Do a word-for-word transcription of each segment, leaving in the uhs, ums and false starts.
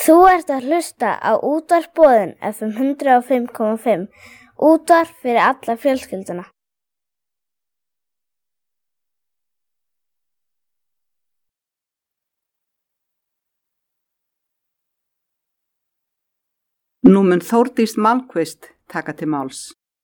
Þú ert að hlusta á Útvarp Boðin F M hundrað og fimm komma fimm, útvarp fyrir alla fjölskylduna. Nú mun Þórdís Malmkvist taka til máls.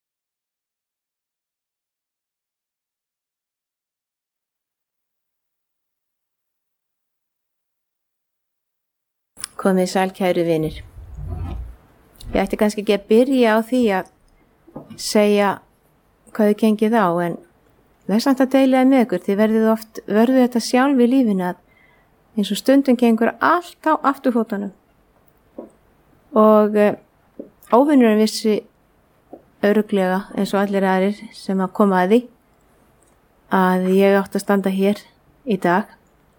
Komið sæl kæru vinir. Ég ætti kannski ekki að byrja á því að segja hvað þið gengið á, en það er samt að deila með ykkur. Þið verðið oft, verðið þetta sjálf í lífinu að eins og stundum gengur allt á afturfótunum. Og uh, óvinnurinn vissi örugglega eins og allir aðrir sem að koma að því að ég átti að standa hér í dag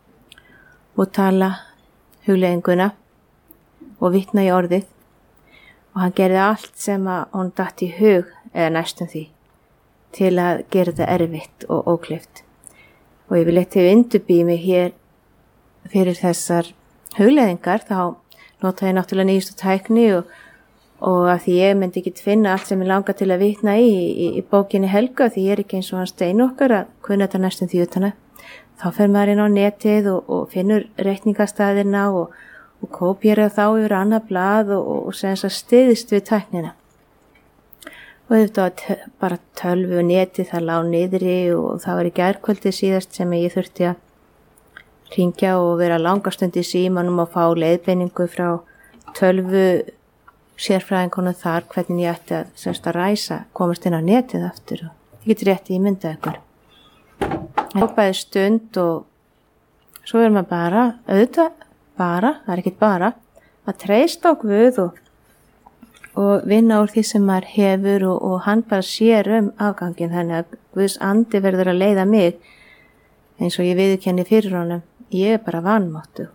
og tala hugleiðinguna og vitna í orðið, og hann gerði allt sem að hann datt í hug eða næstum því til að gera þetta erfitt og ókleift. Og ég vil eitthvað undirbýja mig hér fyrir þessar hugleiðingar, þá nota ég náttúrulega nýjustu tækni og, og að því ég myndi ekki finna allt sem ég langar til að vitna í, í, í bókinni Helga, því ég er ekki eins og hann stein okkar að kunna þetta næstum því utan að. Þá fer maður inn á netið og, og finnur reikningastæðina og, og kópjera þá yfir annað blað og, og, og sem þess að styðist við tæknina. Og þetta var bara tölvu og netið, það lá niðri og það var í gærkvöldi síðast sem ég þurfti að hringja og vera langastund í símanum og fá leiðbeiningu frá tölvu sérfræðingunum þar hvernig ég ætti að, semst að ræsa, komast inn á netið aftur, og ég get rétt ímyndað ykkur. Það er bæði stund og svo er maður bara, auðvitað bara, það er ekkert bara, að treysta á Guð og, og vinna úr því sem maður hefur og, og hann bara sér um afgangin, þannig að Guðs andi verður að leiða mig eins og ég viðurkenni fyrir honum, ég er bara vanmáttu.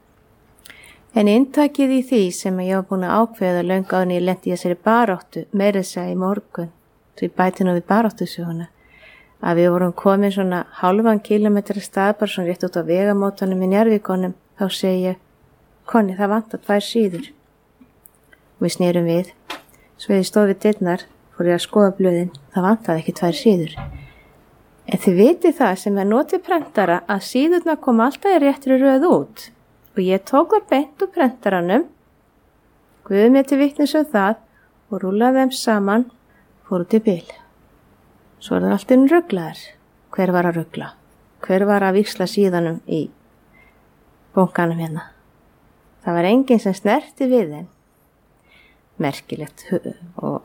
En inntakið í því sem ég var búin að ákveða löngu áður en ég lenti í þessari baráttu, meira að segja í morgun, svo ég bæti nú við baráttusöguna, að við vorum komin svona hálfan kilometra stað, bara svona rétt út á vegamótanum í Njarðvíkonum, þá segi ég, Konni, það vantar tvær síður. Og við snerum við, svo ég stóð við dyrnar, fór ég að skoða blöðin, það vantaði ekki tvær síður. En þið vitið það sem er notið prentara að síðurnar kom alltaf í réttri röð út, og ég tók þar beint úr prentaranum, guði mér til vitnis um það og rúlaði þeim saman, fór út í bil. Svo er það allt inn rugglaðar. Hver var að ruggla? Hver var að víxla síðanum í bunkanum hérna? Það var enginn sem snerti við þeim. Merkilegt og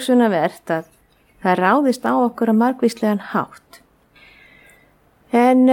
umhugsunarvert að það ráðist á okkur að margvíslegan hátt. En